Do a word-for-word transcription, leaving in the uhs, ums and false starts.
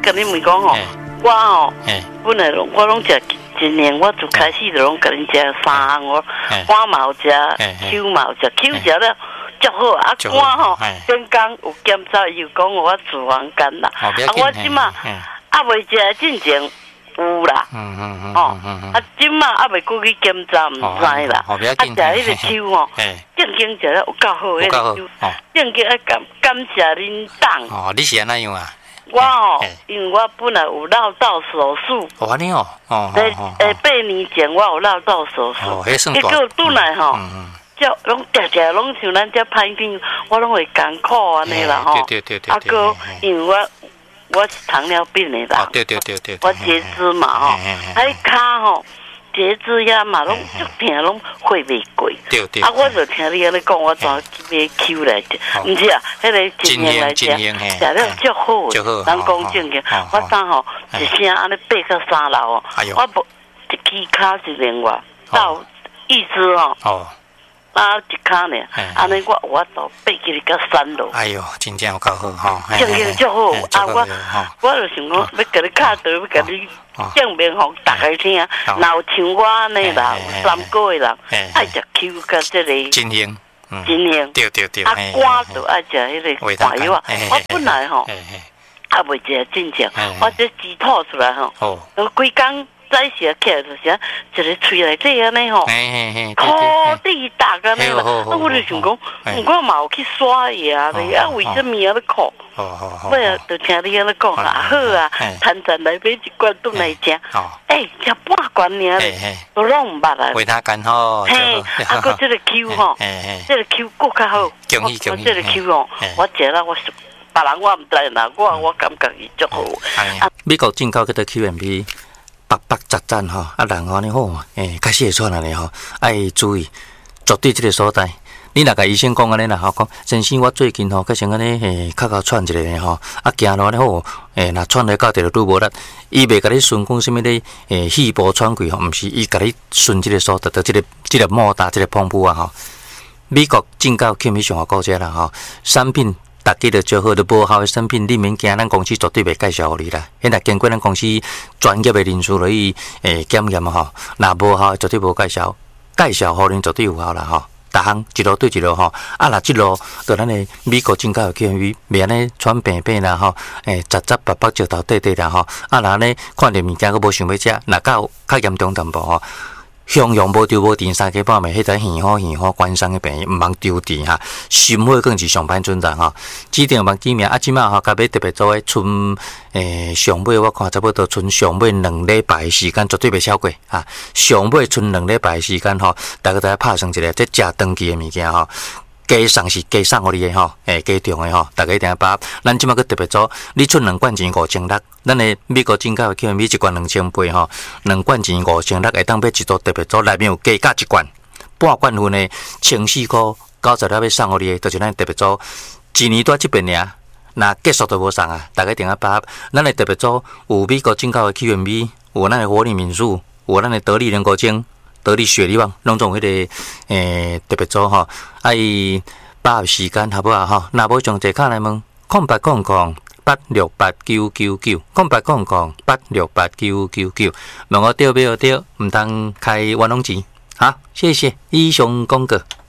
跟你们讲吼，我吼，本来我拢食一年，我就开始就拢跟你食三项哦，肝嘛有食，Q 嘛有食 ，Q 食了足好，啊肝吼，刚刚有检查又讲我脂肪肝啦，啊我即嘛啊未食进前有啦，哦，啊即嘛啊未过去检查唔知啦，啊食迄个 Q 吼，正经食了有够好，迄个 Q， 正经啊感感谢恁党。 哦，你是安怎样啊？ 我哦，因为我本来有绕道手术， 哦，安尼哦，哦， 诶诶，八年前我有绕道手术， 哦，迄算大。 结果转来吼，叫拢常常拢像咱这歹病，我拢会艰苦安尼啦吼。 对对对对。 啊哥，因为我我是糖尿病的啦， 对对对对。 我截肢嘛吼，迄骹吼截肢呀嘛，拢足疼，拢血未过。 对对。 啊，我就听你安尼讲，我怎买 Q 来食？毋是啊，迄个真英来食，食了足好。足好。咱讲正经，我昨吼一声安尼爬到三楼哦，我无一支骹是另外到一支哦。哦。啊，一骹呢，安尼我我都爬起到三楼。 哎哟，真正有够好吼！ 正经足好啊！我我就想讲，要甲你敲倒，要甲你证明互大家听。若有像我安尼啦，有三个人爱食 Q 甲这个真英， 真英。 对对对。啊， 肝就爱食迄个肝药啊。我本来吼，也未食真正，我这鸡吐出来吼，我规工。早时起来就是啊，一个喙内底安尼吼，苦地大安尼啦。啊，我就想讲，毋过嘛有去刷牙咧，啊，为什么啊咧苦？尾啊，就听你安尼讲啊，好啊，摊站来买一罐顿来食，诶，食半罐尔咧，都拢毋捌啊。 维他干吼， 嘿，啊，个这个 Q 吼，这个 Q 更较好。 恭喜恭喜！ 这个 Q 吼，我食了我别人我毋知啦，我我感觉伊足好。 美国进口迄个 Q M P。白白杂杂吼，啊人安尼好，诶，开始会喘安尼吼，爱注意，绝对这个所在。你若甲医生讲安尼啦，吼讲，先生我最近吼，较像安尼诶，较较喘一下咧吼，啊行路安尼好，诶，若喘来到地就拄无力，伊袂甲你顺讲什么咧，诶，气部喘气吼，毋是，伊甲你顺这个所在，就这个这个莫大这个pompu啊吼。美国进口去美上好国家啦吼，产品。大家就做好的无效的产品，你免惊，咱公司绝对袂介绍互你啦。现在经过咱公司专业的人士来去诶检验吼，若无效绝对无介绍，介绍互恁绝对有效啦吼。逐项一路对一路吼，啊若即路对咱的美国进口的 Q M V， 袂安尼喘病病啦吼，诶杂杂白白石头块块啦吼，啊若安尼看着物件佫无想要食，若较较严重淡薄吼。向阳无丢无电三更半暝，迄只耳好耳好关伤的病毋通丢电哈，心火更是上歹存在哈。指定望指名啊，即马吼，甲要特别做诶，剩诶上尾我看差不多剩上尾两礼拜时间，绝对袂超过哈。上尾剩两礼拜时间吼，大家再拍算一下，这食长期诶物件吼。加送是加送互你诶吼，诶加重诶吼，大家一定要把握。咱即马佫特别做，你出两罐钱五千六，咱诶美国进口诶 Q M V 一罐两千八吼，两罐钱五千六会当买一组特别做，内面有加价一罐，半罐份诶千四箍九十六要送互你诶，就是咱特别做，一年在即边尔，若结束都无送啊，大家一定要把握。咱诶特别做有美国进口诶 Q M V， 有咱诶活力民宿，有咱诶得力人工精。得力雪力旺，拢总迄个诶特别组吼，啊伊把握时间好不好吼？若无上坐卡来问，空八空空八六八九九九，空八空空八六八九九九，问我对不对？毋通开冤枉钱，好，谢谢以上广告。